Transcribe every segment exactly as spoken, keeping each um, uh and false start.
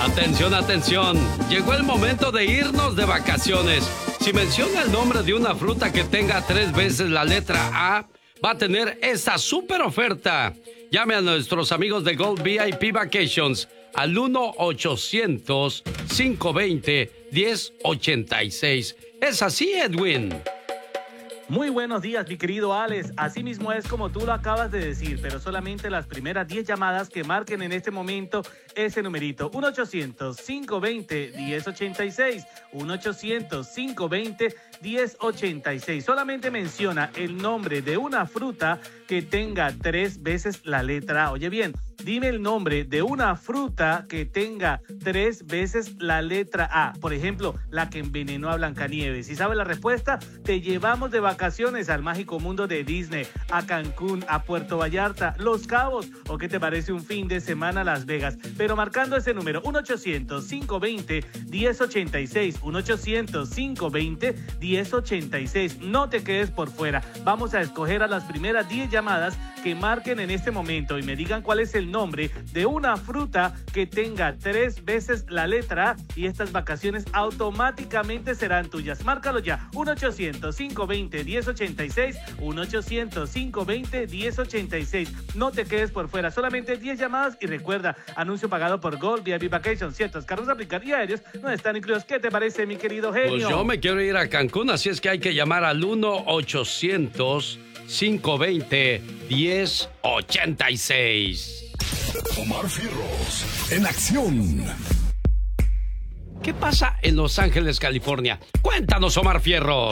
Atención, atención. Llegó el momento de irnos de vacaciones. Si menciona el nombre de una fruta que tenga tres veces la letra A, va a tener esta super oferta. Llame a nuestros amigos de Gold V I P Vacations al uno ochocientos, cinco veinte, diez ochenta y seis. ¿Es así, Edwin? Muy buenos días, mi querido Alex. Así mismo es como tú lo acabas de decir, pero solamente las primeras diez llamadas que marquen en este momento ese numerito. uno ochocientos, cinco veinte, diez ochenta y seis. uno ochocientos, cinco veinte, diez ochenta y seis. Solamente menciona el nombre de una fruta que tenga tres veces la letra A. Oye bien, dime el nombre de una fruta que tenga tres veces la letra A. Por ejemplo, la que envenenó a Blancanieves. Si sabes la respuesta, te llevamos de vacaciones al mágico mundo de Disney, a Cancún, a Puerto Vallarta, Los Cabos, o qué te parece un fin de semana a Las Vegas. Pero marcando ese número, uno ochocientos, cinco veinte, diez ochenta y seis. uno ochocientos, cinco veinte, diez ochenta y seis. No te quedes por fuera. Vamos a escoger a las primeras diez llamadas que marquen en este momento y me digan cuál es el nombre de una fruta que tenga tres veces la letra A, y estas vacaciones automáticamente serán tuyas. Márcalo ya, uno ochocientos, cinco veinte, diez ochenta y seis, uno ochocientos, cinco veinte, diez ochenta y seis. No te quedes por fuera, solamente diez llamadas y recuerda, anuncio pagado por Gold V I P Vacations. Ciertos carros aplicar y aéreos no están incluidos. ¿Qué te parece, mi querido genio? Pues yo me quiero ir a Cancún, así es que hay que llamar al uno ochocientos, cinco veinte, diez ochenta y seis. Omar Fierros, en acción. ¿Qué pasa en Los Ángeles, California? Cuéntanos, Omar Fierros.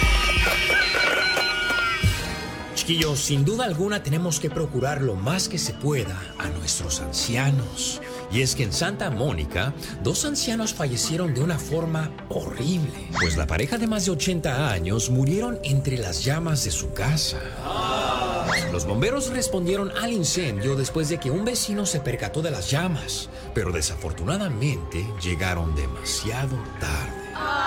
Chiquillos, sin duda alguna tenemos que procurar lo más que se pueda a nuestros ancianos. Y es que en Santa Mónica, dos ancianos fallecieron de una forma horrible, pues la pareja de más de ochenta años murieron entre las llamas de su casa. Los bomberos respondieron al incendio después de que un vecino se percató de las llamas, pero desafortunadamente llegaron demasiado tarde.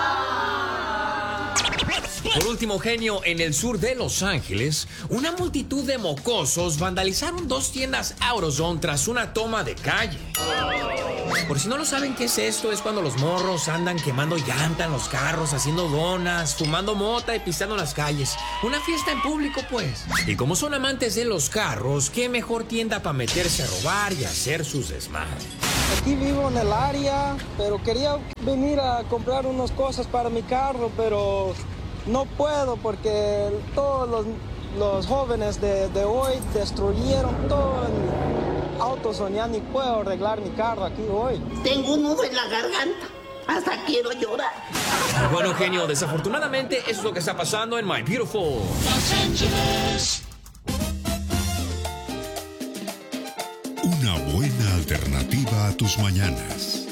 Por último, genio, en el sur de Los Ángeles, una multitud de mocosos vandalizaron dos tiendas AutoZone tras una toma de calle. Por si no lo saben qué es esto, es cuando los morros andan quemando llanta en los carros, haciendo donas, fumando mota y pisando las calles. Una fiesta en público, pues. Y como son amantes de los carros, qué mejor tienda para meterse a robar y hacer sus desmadres. Aquí vivo en el área, pero quería venir a comprar unas cosas para mi carro, pero no puedo porque todos los, los jóvenes de, de hoy destruyeron todo el AutoZone. Ya ni puedo arreglar mi carro aquí hoy. Tengo un nudo en la garganta. Hasta quiero llorar. Bueno, genio, desafortunadamente eso es lo que está pasando en My Beautiful Los Ángeles. Una buena alternativa a tus mañanas.